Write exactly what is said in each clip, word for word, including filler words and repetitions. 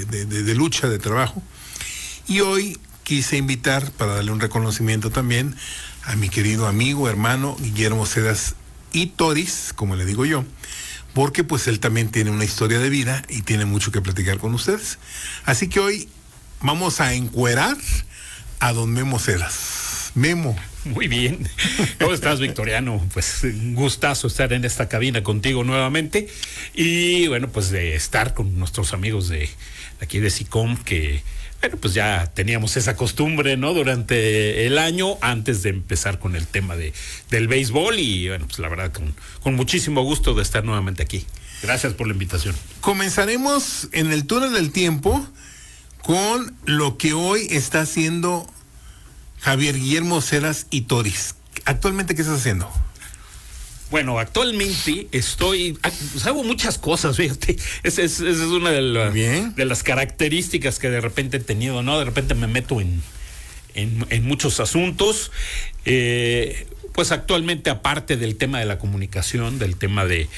de, de, de lucha, de trabajo. Y hoy quise invitar, para darle un reconocimiento también, a mi querido amigo, hermano, Guillermo Cedas y Toris, como le digo yo, porque pues él también tiene una historia de vida y tiene mucho que platicar con ustedes. Así que hoy vamos a encuerar a don Memo Cedas. Memo. Muy bien. ¿Cómo estás, Victoriano? Pues un gustazo estar en esta cabina contigo nuevamente. Y bueno, pues de estar con nuestros amigos de aquí de SICOM, que bueno, pues ya teníamos esa costumbre, ¿no? Durante el año, antes de empezar con el tema de, del béisbol. Y bueno, pues la verdad, con, con muchísimo gusto de estar nuevamente aquí. Gracias por la invitación. Comenzaremos en el túnel del tiempo con lo que hoy está haciendo Javier Guillermo Cedas y Toris. ¿Actualmente qué estás haciendo? Bueno, actualmente estoy, pues hago muchas cosas, fíjate, esa es, esa es una de, la, de las características que de repente he tenido, ¿no? De repente me meto en, en, en muchos asuntos, eh, pues actualmente aparte del tema de la comunicación, del tema de,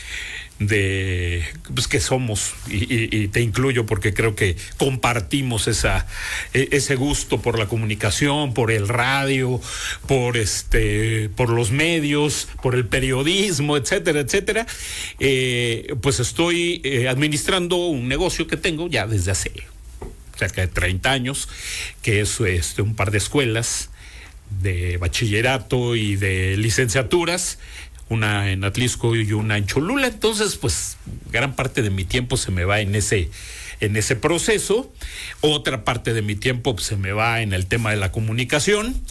de pues que somos, y, y, y te incluyo porque creo que compartimos esa ese gusto por la comunicación, por el radio, por este por los medios, por el periodismo, etcétera, etcétera. Eh, pues estoy eh, administrando un negocio que tengo ya desde hace cerca de treinta años, que es este un par de escuelas de bachillerato y de licenciaturas, una en Atlisco y una en Cholula. Entonces, pues, gran parte de mi tiempo se me va en ese, en ese proceso. Otra parte de mi tiempo pues, se me va en el tema de la comunicación.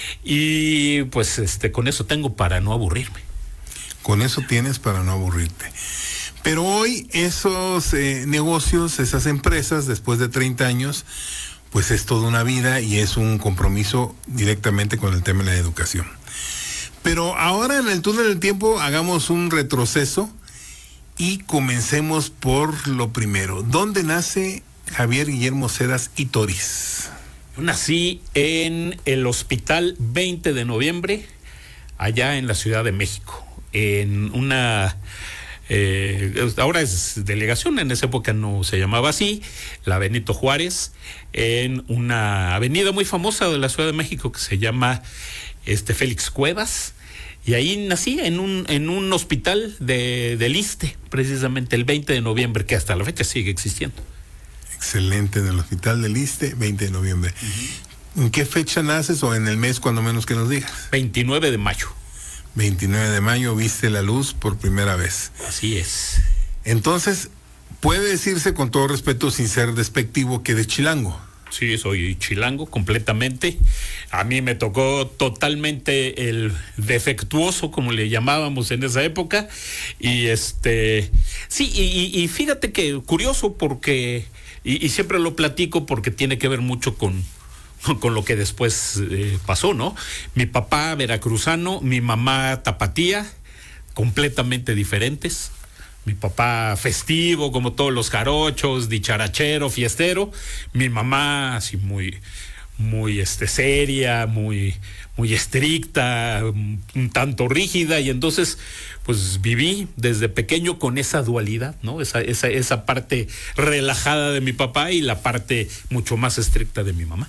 Y pues, este, con eso tengo para no aburrirme. Con eso tienes para no aburrirte. Pero hoy esos eh, negocios, esas empresas, después de treinta años, pues es toda una vida y es un compromiso directamente con el tema de la educación. Pero ahora en el túnel del tiempo hagamos un retroceso y comencemos por lo primero. ¿Dónde nace Javier Guillermo Cedas y Toris? Yo nací en el Hospital veinte de noviembre, allá en la Ciudad de México, en una... Eh, ahora es delegación, en esa época no se llamaba así, la Benito Juárez, en una avenida muy famosa de la Ciudad de México que se llama este Félix Cuevas. Y ahí nací en un en un hospital de, del ISSSTE, precisamente el veinte de noviembre, que hasta la fecha sigue existiendo. Excelente, en el hospital del ISSSTE, veinte de noviembre. Uh-huh. ¿En qué fecha naces o en el mes, cuando menos que nos digas? veintinueve de mayo. veintinueve de mayo viste la luz por primera vez. Así es. Entonces, puede decirse con todo respeto, sin ser despectivo, que de chilango. Sí, soy chilango completamente. A mí me tocó totalmente el defectuoso, como le llamábamos en esa época. Y este, sí, y, y fíjate que curioso porque, y, y siempre lo platico porque tiene que ver mucho con, con lo que después eh, pasó, ¿no? Mi papá veracruzano, mi mamá tapatía, completamente diferentes. Mi papá festivo, como todos los jarochos, dicharachero, fiestero. Mi mamá así muy, muy este, seria, muy, muy estricta, un, un tanto rígida. Y entonces, pues viví desde pequeño con esa dualidad, ¿no? Esa, esa, esa parte relajada de mi papá y la parte mucho más estricta de mi mamá.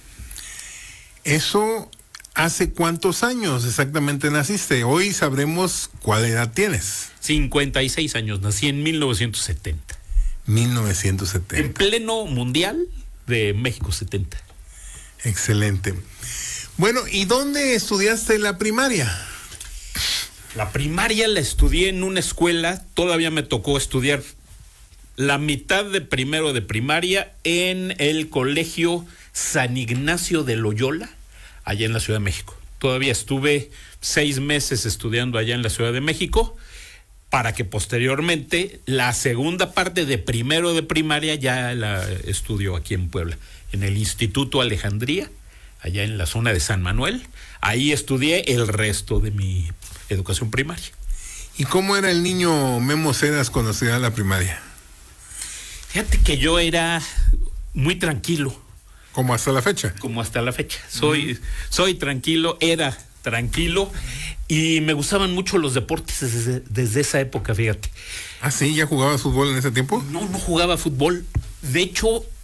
Eso... ¿Hace cuántos años exactamente naciste? Hoy sabremos cuál edad tienes. cincuenta y seis años, nací en mil novecientos setenta. mil novecientos setenta. En pleno mundial de México setenta. Excelente. Bueno, ¿y dónde estudiaste la primaria? La primaria la estudié en una escuela, todavía me tocó estudiar la mitad de primero de primaria en el colegio San Ignacio de Loyola, allá en la Ciudad de México. Todavía estuve seis meses estudiando allá en la Ciudad de México, para que posteriormente la segunda parte de primero de primaria ya la estudio aquí en Puebla, en el Instituto Alejandría, allá en la zona de San Manuel. Ahí estudié el resto de mi educación primaria. ¿Y cómo era el niño Memo Cedas cuando estudiaba la primaria? Fíjate que yo era muy tranquilo. ¿Como hasta la fecha? Como hasta la fecha. Soy, uh-huh. soy tranquilo, era tranquilo, y me gustaban mucho los deportes desde, desde esa época, fíjate. ¿Ah, sí? ¿Ya jugabas fútbol en ese tiempo? No, no jugaba fútbol. De hecho,